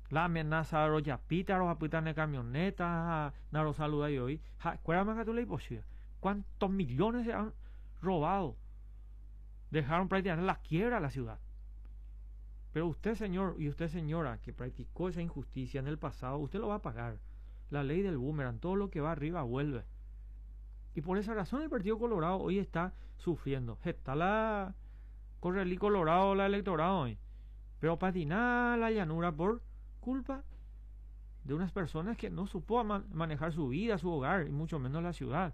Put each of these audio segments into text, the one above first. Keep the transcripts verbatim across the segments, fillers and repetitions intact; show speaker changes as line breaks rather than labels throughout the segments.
La amenaza de los yapita, los apitan de camionetas, na los saluda y hoy. ¿Cuál más que tú le posible? ¿Cuántos millones se han robado? Dejaron prácticamente la quiebra a la ciudad. Pero usted, señor, y usted, señora, que practicó esa injusticia en el pasado, usted lo va a pagar. La ley del boomerang, todo lo que va arriba vuelve. Y por esa razón el Partido Colorado hoy está sufriendo. Está la Correlí Colorado, la electorado hoy. Pero patinar la llanura por culpa de unas personas que no supo man manejar su vida, su hogar, y mucho menos la ciudad.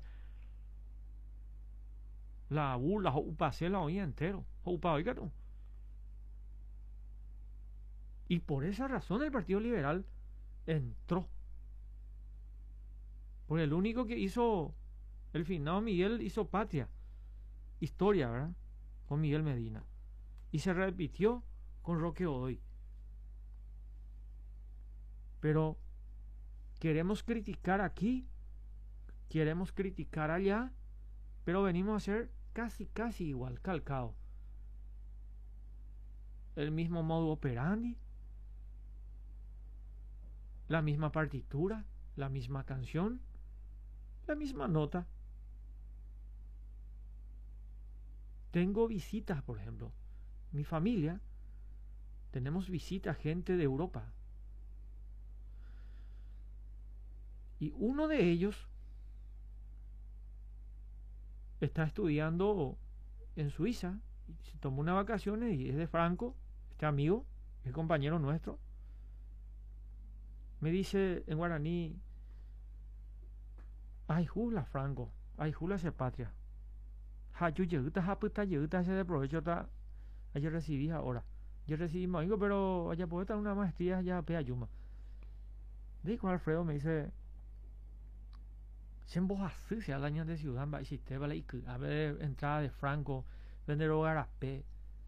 La burla, upase la hoy entero. Upa, oiga tú. Y por esa razón el Partido Liberal entró. Porque el único que hizo, el finado Miguel hizo patria, historia, ¿verdad? Con Miguel Medina. Y se repitió con Roque Godoy. Pero queremos criticar aquí, queremos criticar allá, pero venimos a ser casi, casi igual, calcado. El mismo modo operandi, la misma partitura, la misma canción, la misma nota. Tengo visitas, por ejemplo. Mi familia, tenemos visitas, gente de Europa. Y uno de ellos está estudiando en Suiza, y se tomó unas vacaciones y es de Franco, este amigo, es compañero nuestro. Me dice en guaraní: ay, jula Franco, ay, jula se patria. Ja, yo lleguta, ja, puta, lleguta, se de provecho, ta. Ayer recibí ahora. Yo recibí amigo, pero allá puede estar una maestría, ya pea yuma. Dijo Alfredo, me dice: se embojasí, se al año de ciudad, va, y si te vale, y a ver, entrada de Franco, vender garapé.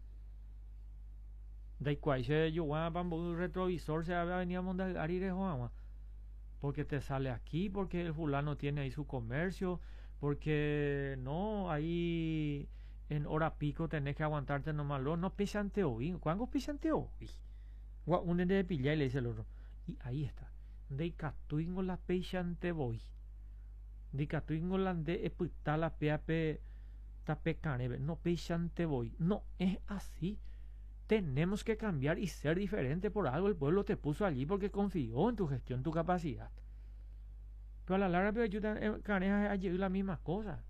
De cual se yo va para un retrovisor, se había venido a montar Ari de Juan, porque te sale aquí, porque el fulano tiene ahí su comercio, porque no, ahí en hora pico tenés que aguantarte nomás, lo no pisante hoy, ¿cuándo pisante hoy? Un de pillar y le dice el otro, y ahí está, de catuingo la pisante voy, de catuingo la de eputa la peape tapecanebe, no pisante voy, no es así. Tenemos que cambiar y ser diferente. Por algo el pueblo te puso allí, porque confió en tu gestión, tu capacidad. Pero a la larga, pero yo caneja allí la misma cosa.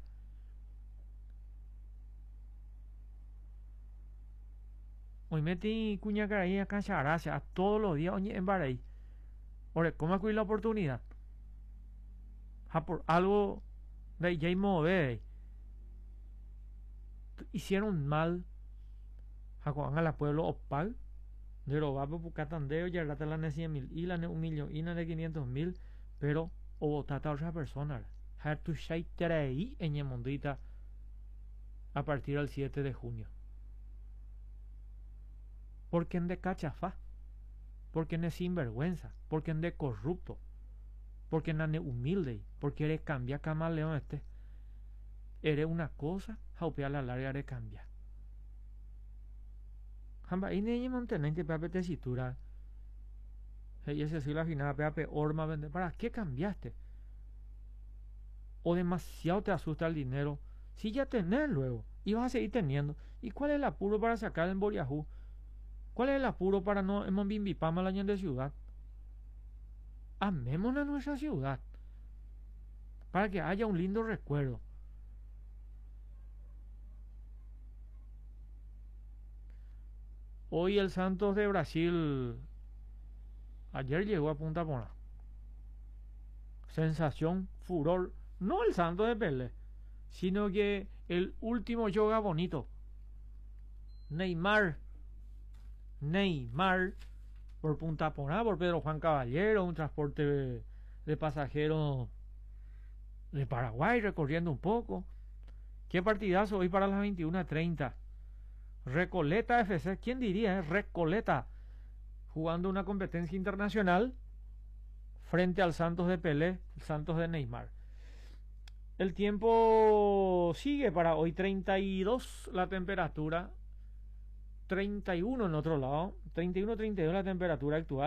Hoy metí cuña caraí a cancharase a todos los días oye, en Baray. Ahora, ¿cómo acudir la oportunidad? A por algo de ya mover. Hicieron mal. Juan a la pueblo opal de lo va por catandeo ya rata la ne cien mil y la ne un millón y la ne quinientos mil, pero o votata a otra persona har tu shai trei en Yemondita a partir del siete de junio, porque en de cachafa, porque en de sinvergüenza, porque en de corrupto, porque en de humilde, porque eres cambia camaleón este, eres una cosa jaupea a la larga de cambia. Hamba ini ni mantenente pepe tesitura. Y ese sí la final pepe orma vender. ¿Para qué cambiaste? O demasiado te asusta el dinero. Si ya tenés luego y vas a seguir teniendo. ¿Y cuál es el apuro para sacar en Boriajú? ¿Cuál es el apuro para no en Mombimbipama el año de ciudad? Amémonos a nuestra ciudad para que haya un lindo recuerdo. Hoy el Santos de Brasil ayer llegó a Punta Pona. Sensación, furor. No el Santos de Pelé, sino que el último yoga bonito. Neymar. Neymar por Punta Pona, por Pedro Juan Caballero, un transporte de, de pasajeros de Paraguay recorriendo un poco. Qué partidazo hoy para las veintiuna treinta. Recoleta F C, ¿quién diría? Eh? Recoleta jugando una competencia internacional frente al Santos de Pelé, el Santos de Neymar. El tiempo sigue para hoy, treinta y dos la temperatura, treinta y uno en otro lado, treinta y uno treinta y dos la temperatura actual.